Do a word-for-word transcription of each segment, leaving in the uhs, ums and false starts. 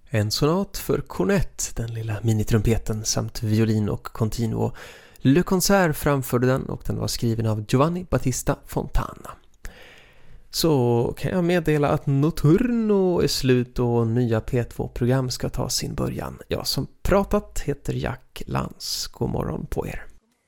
En sonat för kornett, den lilla minitrumpeten samt violin och continuo. Le Concert framförde den och den var skriven av Giovanni Battista Fontana. Så kan jag meddela att Notturno är slut och nya P två-program ska ta sin början. Jag som pratat heter Jack Lantz. God morgon på er.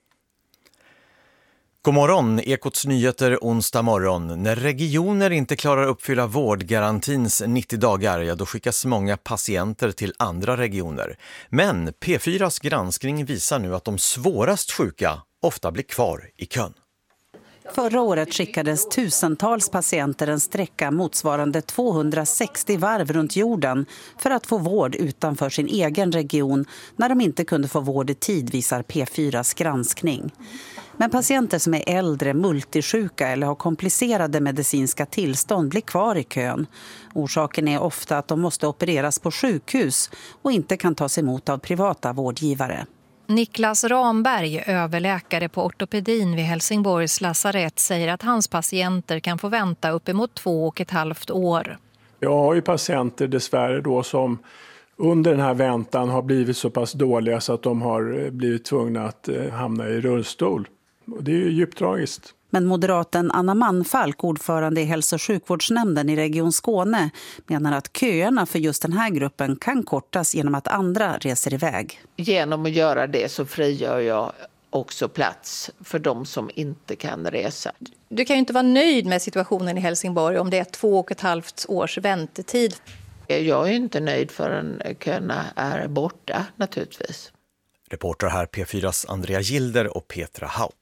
God morgon, Ekots nyheter onsdag morgon. När regioner inte klarar uppfylla vårdgarantins nittio dagar, ja då skickas många patienter till andra regioner. Men P fyras granskning visar nu att de svårast sjuka ofta blir kvar i kön. Förra året skickades tusentals patienter en sträcka motsvarande tvåhundrasextio varv runt jorden för att få vård utanför sin egen region när de inte kunde få vård i tid, visar P fyras granskning. Men patienter som är äldre, multisjuka eller har komplicerade medicinska tillstånd blir kvar i kön. Orsaken är ofta att de måste opereras på sjukhus och inte kan tas emot av privata vårdgivare. Niklas Ramberg, överläkare på ortopedin vid Helsingborgs lasarett, säger att hans patienter kan få vänta uppemot två och ett halvt år. Jag har ju patienter dessvärre då som under den här väntan har blivit så pass dåliga så att de har blivit tvungna att hamna i rullstol. Och det är ju djupt tragiskt. Men moderaten Anna Manfalk, ordförande i hälso- och sjukvårdsnämnden i Region Skåne, menar att köerna för just den här gruppen kan kortas genom att andra reser iväg. Genom att göra det så frigör jag också plats för de som inte kan resa. Du kan ju inte vara nöjd med situationen i Helsingborg om det är två och ett halvt års väntetid. Jag är inte nöjd förrän köerna är borta naturligtvis. Reporter här P fyras Andrea Gilder och Petra Haupt.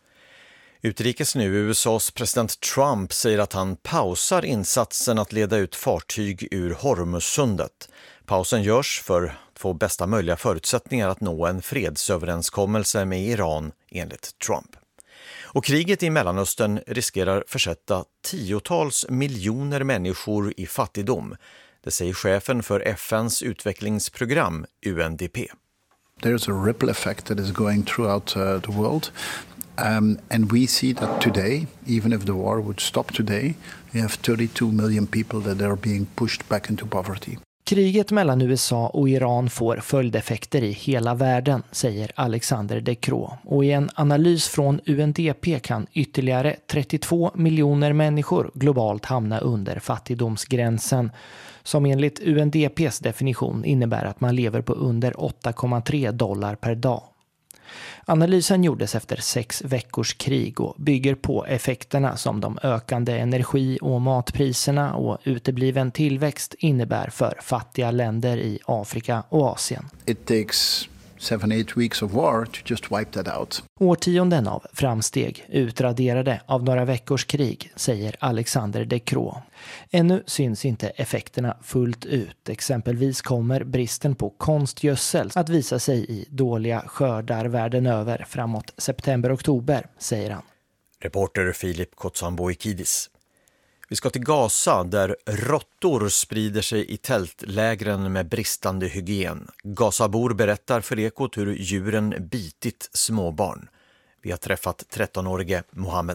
Utrikes nu, U S A:s president Trump säger att han pausar insatsen att leda ut fartyg ur Hormuzsundet. Pausen görs för att få bästa möjliga förutsättningar att nå en fredsöverenskommelse med Iran, enligt Trump. Och kriget i Mellanöstern riskerar försätta tiotals miljoner människor i fattigdom. Det säger chefen för F N:s utvecklingsprogram U N D P. There's a ripple effect that is going throughout uh, the world. Um, and we see that today, even if the war would stop today, we have thirty-two million people that are being pushed back into poverty. Kriget mellan U S A och Iran får följdeffekter i hela världen, säger Alexander De Croo. Och i en analys från U N D P kan ytterligare trettiotvå miljoner människor globalt hamna under fattigdomsgränsen, som enligt U N D P:s definition innebär att man lever på under åtta komma tre dollar per dag. Analysen gjordes efter sex veckors krig och bygger på effekterna som de ökande energi- och matpriserna och utebliven tillväxt innebär för fattiga länder i Afrika och Asien. It takes seven, eight weeks of war to just wipe that out. Årtionden av framsteg utraderade av några veckors krig, säger Alexander De Croo. Ännu syns inte effekterna fullt ut. Exempelvis kommer bristen på konstgödsel att visa sig i dåliga skördar världen över framåt september-oktober, säger han. Reporter Filip Kotsanboikidis. Vi ska till Gaza där råttor sprider sig i tältlägren med bristande hygien. Gazabor berättar för Ekot hur djuren bitit småbarn. Vi har träffat trettonårige Mohammed.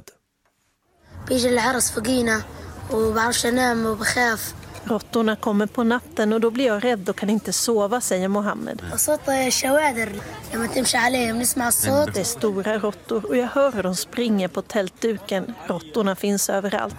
Råttorna kommer på natten och då blir jag rädd och kan inte sova, säger Mohammed. Det är stora råttor och jag hör hur de springer på tältduken. Råttorna finns överallt.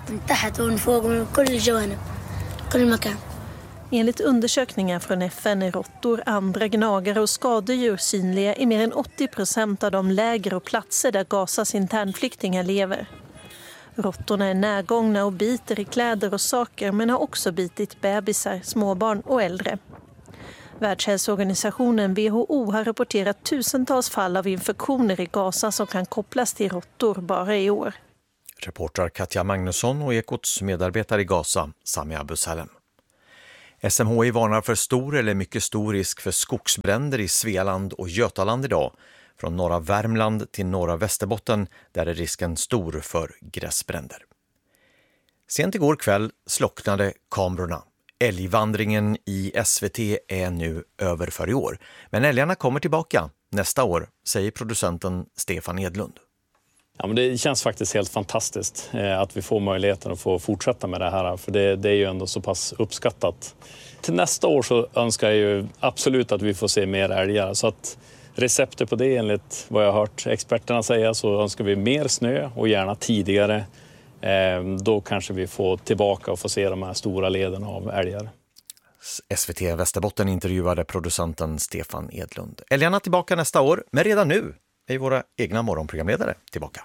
Enligt undersökningar från F N är råttor, andra gnagare och skadedjur synliga i mer än åttio procent av de läger och platser där Gazas internflyktingar lever. Råttorna är närgångna och biter i kläder och saker, men har också bitit bebisar, småbarn och äldre. Världshälsoorganisationen W H O har rapporterat tusentals fall av infektioner i Gaza som kan kopplas till råttor bara i år. Reporter Katja Magnusson och Ekots medarbetare i Gaza, Sami Abusalem. S M H I varnar för stor eller mycket stor risk för skogsbränder i Svealand och Götaland idag. Från norra Värmland till norra Västerbotten där är risken stor för gräsbränder. Sent igår kväll slocknade kamerorna. Älgvandringen i S V T är nu över för i år. Men älgarna kommer tillbaka nästa år, säger producenten Stefan Edlund. Ja, men det känns faktiskt helt fantastiskt eh, att vi får möjligheten att få fortsätta med det här. För det, det är ju ändå så pass uppskattat. Till nästa år så önskar jag ju absolut att vi får se mer älgar. Så att receptet på det, enligt vad jag har hört experterna säga, så önskar vi mer snö och gärna tidigare. Eh, då kanske vi får tillbaka och får se de här stora leden av älgar. S V T Västerbotten intervjuade producenten Stefan Edlund. Älgarna tillbaka nästa år, men redan nu är våra egna morgonprogramledare tillbaka.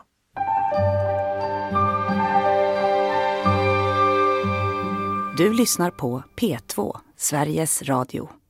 Du lyssnar på P två, Sveriges Radio.